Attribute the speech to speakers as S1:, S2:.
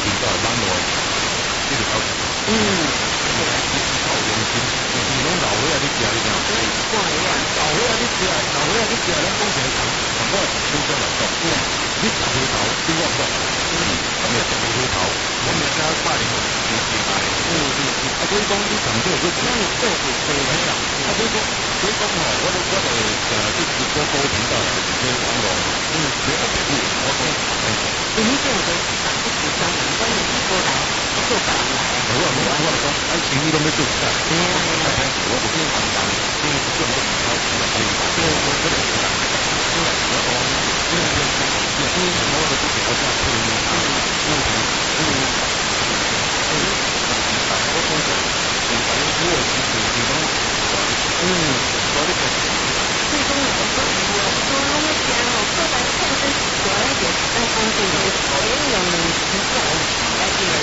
S1: 频道咱落，这个高。靠用心，就是拢老伙仔你食你听。老伙仔你食，咱讲起来讲我新疆来讲，你食回头，你我讲，我们食回头，我们家拜年就期待。所以讲你讲这个，咱做是做来啦。所以讲吼，我就去直播高频道啦，就是说网络，你学别个，我讲。你这样子讲不直接，关键是过来做法来。我讲，生意都没做起来。我不是常常，因为做那个超市的生意，我这个是大。我的不给我这样配音啊，我讲的，我其实你讲，我的个，最终我说我们讲哦，说白了，看真主要一点，但关键是没有实在来这个。